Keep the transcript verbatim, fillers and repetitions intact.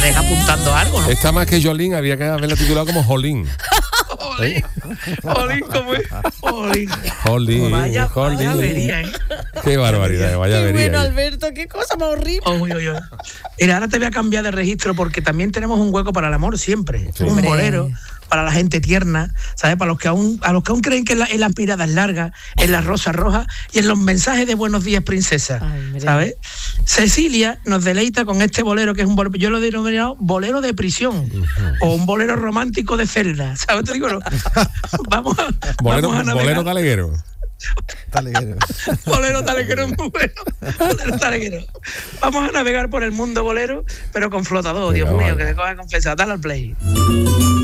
deja apuntando algo, ¿no? Está más que Jolín, había que haberla titulado como Jolín. Jolín, Jolín, ¿cómo es? Jolín. Jolín, Vaya, Jolín. vaya avería, ¿eh? Qué barbaridad, vaya Qué avería. bueno, Alberto, qué cosa más horrible. Uy, uy, uy. Mira, ahora te voy a cambiar de registro porque también tenemos un hueco para el amor siempre. Sí. Un Hombre. bolero para la gente tierna, ¿sabes? Para los que aún, a los que aún creen que en, la, en las miradas largas, en las rosas rojas y en los mensajes de buenos días, princesa, Ay, mira. ¿sabes? Cecilia nos deleita con este bolero que es un bolero, yo lo he denominado bolero de prisión o un bolero romántico de celda, ¿sabes? Te digo, no. vamos a, Bolero, vamos a navegar. bolero taleguero. Taleguero. Bolero taleguero es muy bueno. Bolero taleguero. Vamos a navegar por el mundo bolero, pero con flotador, Venga, Dios mío, vale. que te coja confesar. Dale al play.